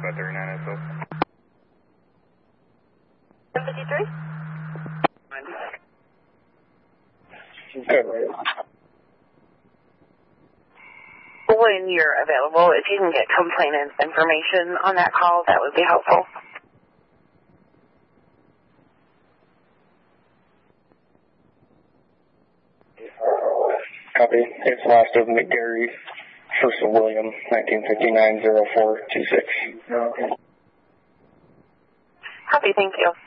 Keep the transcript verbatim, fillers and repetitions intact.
about thirty-nine S O. one fifty-three? Good, right. When you're available, if you can get complainant information on that call, that would be helpful. Copy. It's last of McGarry, first of William, nineteen fifty-nine, oh four two six. Copy, thank you.